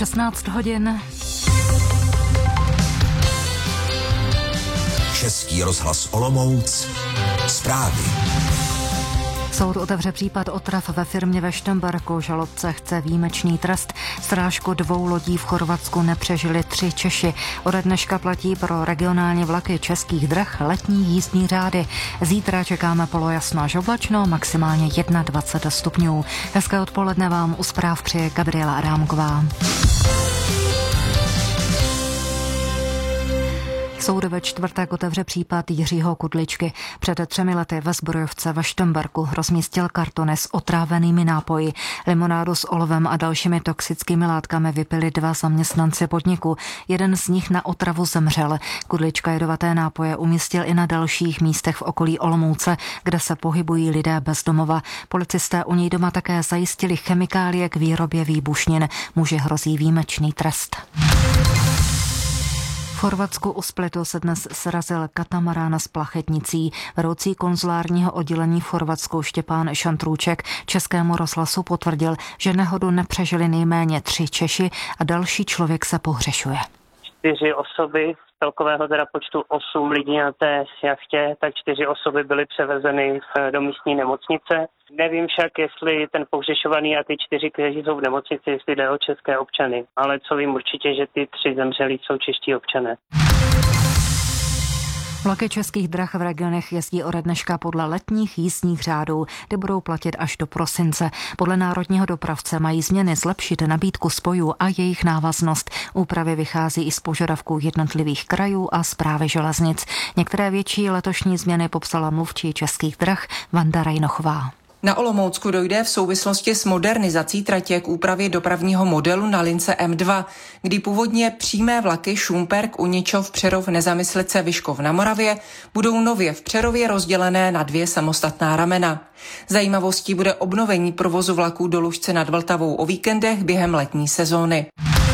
16 hodin. Český rozhlas Olomouc. Zprávy. Soud otevře případ otrav ve firmě ve Šternberku. Žalobce chce výjimečný trest. Srážku 2 lodí v Chorvatsku nepřežili 3 Češi. Ode dneška platí pro regionální vlaky Českých drah letní jízdní řády. Zítra čekáme polojasno až oblačno, maximálně 21 stupňů. Hezké odpoledne vám u zpráv přeje Gabriela Adámková. Soud ve čtvrtek otevře případ Jiřího Kudličky. Před 3 lety ve Zbrojovce ve Šternberku rozmístil kartony s otrávenými nápoji. Limonádu s olivem a dalšími toxickými látkami vypili 2 zaměstnanci podniku. Jeden z nich na otravu zemřel. Kudlička jedovaté nápoje umístil i na dalších místech v okolí Olomouce, kde se pohybují lidé bez domova. Policisté u něj doma také zajistili chemikálie k výrobě výbušnin. Muži hrozí výjimečný trest. V Chorvatsku u Splitu se dnes srazil katamarán s plachetnicí. Vedoucí konzulárního oddělení v Chorvatsku Štěpán Šantrůček Českému rozhlasu potvrdil, že nehodu nepřežili nejméně 3 Češi a další člověk se pohřešuje. 4 osoby z celkového počtu 8 lidí na té jachtě, tak 4 osoby byly převezeny do místní nemocnice. Nevím však, jestli ten pohřešovaný a ty 4, kteří jsou v nemocnici, jestli jde o české občany. Ale co vím určitě, že ty 3 zemřelí jsou čeští občané. Vlaky Českých drah v regionech jezdí ode dneška podle letních jízdních řádů, kde budou platit až do prosince. Podle národního dopravce mají změny zlepšit nabídku spojů a jejich návaznost. Úpravy vychází i z požadavků jednotlivých krajů a Správy železnic. Některé větší letošní změny popsala mluvčí Českých drah Vanda Rajnochová. Na Olomoucku dojde v souvislosti s modernizací tratě k úpravě dopravního modelu na lince M2, kdy původně přímé vlaky Šumperk, Uničov, Přerov, Nezamyslice, Vyškov na Moravě budou nově v Přerově rozdělené na 2 samostatná ramena. Zajímavostí bude obnovení provozu vlaků do Lužce nad Vltavou o víkendech během letní sezóny.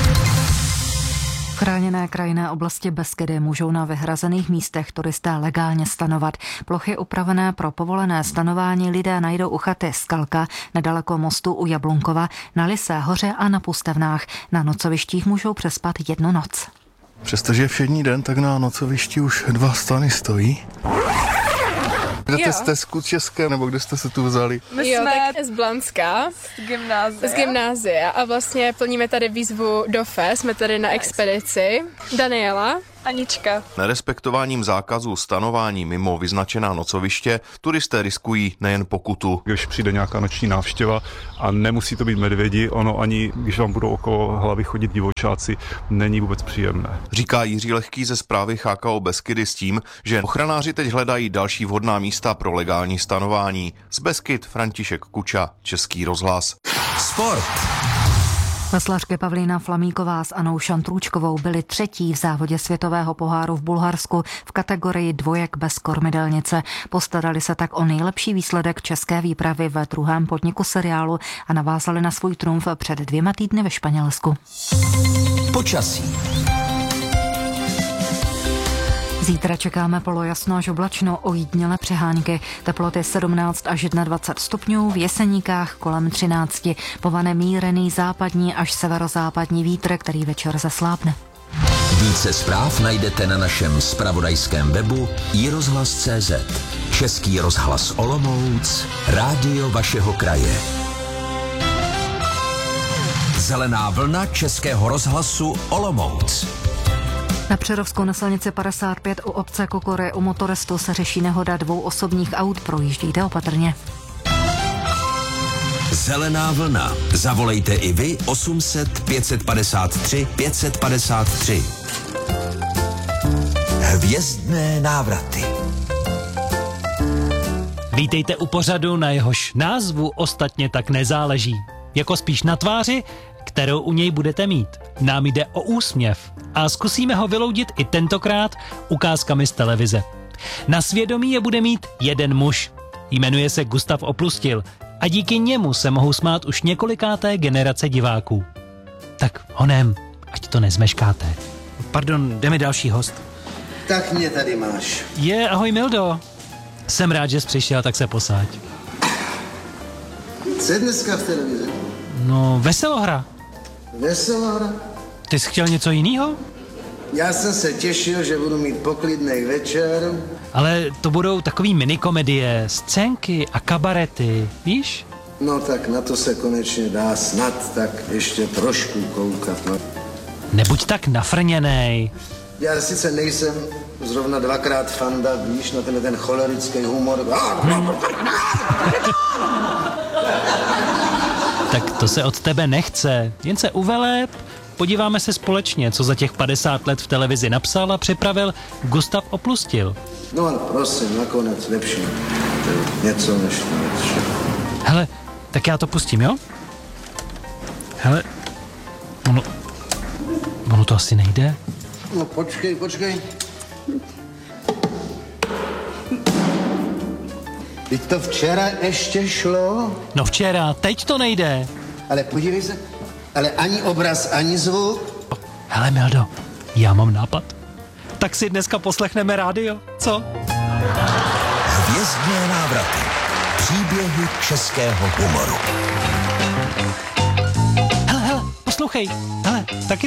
V chráněné krajinné oblasti Beskydy můžou na vyhrazených místech turisté legálně stanovat. Plochy upravené pro povolené stanování lidé najdou u chaty Skalka, nedaleko mostu u Jablunkova, na Lysé hoře a na Pustevnách. Na nocovištích můžou přespat 1 noc. Přestože je všední den, tak na nocovišti už 2 stany stojí. Kde jste z České, nebo kde jste se tu vzali? My jsme z Blanska, z gymnázia a vlastně plníme tady výzvu do FE, jsme tady na expedici. Daniela. Anička. Nerespektováním zákazu stanování mimo vyznačená nocoviště turisté riskují nejen pokutu. Když přijde nějaká noční návštěva a nemusí to být medvědi, ono ani když vám budou okolo hlavy chodit divočáci, není vůbec příjemné. Říká Jiří Lehký ze Správy CHKO Beskydy s tím, že ochranáři teď hledají další vhodná místa pro legální stanování. Z Beskyd František Kuča, Český rozhlas. Sport. Veslařky Pavlína Flamíková s Anou Šantrůčkovou byly 3. v závodě světového poháru v Bulharsku v kategorii dvojek bez kormidelnice. Postarali se tak o nejlepší výsledek české výpravy ve 2. podniku seriálu a navázali na svůj trumf před 2 týdny ve Španělsku. Počasí. Zítra čekáme polojasno až oblačno, ojedinělé přehánky. Teploty 17 až 21 stupňů, v Jeseníkách kolem 13. Povane mírný západní až severozápadní vítr, který večer zaslábne. Více zpráv najdete na našem zpravodajském webu iRozhlas.cz. Český rozhlas Olomouc, rádio vašeho kraje. Zelená vlna Českého rozhlasu Olomouc. Na Přerovsku na silnici 55 u obce Kokory u motoristu se řeší nehoda 2 osobních aut, projíždějte opatrně. Zelená vlna. Zavolejte i vy 800 553 553. Hvězdné návraty. Vítejte u pořadu, na jehož názvu ostatně tak nezáleží. Jako spíš na tváři, kterou u něj budete mít. Nám jde o úsměv a zkusíme ho vyloudit i tentokrát ukázkami z televize. Na svědomí je bude mít jeden muž. Jmenuje se Gustav Oplustil a díky němu se mohou smát už několikáté generace diváků. Tak honem, ať to nezmeškáte. Pardon, jde mi další host. Tak mě tady máš. Ahoj Mildo. Jsem rád, že jsi přišel, tak se posaď. Co je dneska v televizi? No, Veselohra. Veselá hra. Ty jsi chtěl něco jiného? Já jsem se těšil, že budu mít poklidnej večer. Ale to budou takový minikomedie, scénky a kabarety, víš? No tak na to se konečně dá snad tak ještě trošku koukat. No. Nebuď tak nafrněnej. Já sice nejsem zrovna dvakrát fanda, víš, na ten cholerický humor. Tak to se od tebe nechce, jen se uveleb. Podíváme se společně, co za těch 50 let v televizi napsal a připravil Gustav Oplustil. No ale prosím, nakonec lepší něco než nic. Hele, tak já to pustím, jo? Hele, ono to asi nejde. No počkej. Teď to včera ještě šlo. No včera, teď to nejde. Ale podívej se, ale ani obraz, ani zvuk. Hele Mildo, já mám nápad. Tak si dneska poslechneme rádio, co? Hvězdné návraty. Příběhy českého humoru. Hele, poslouchej. Hele, taky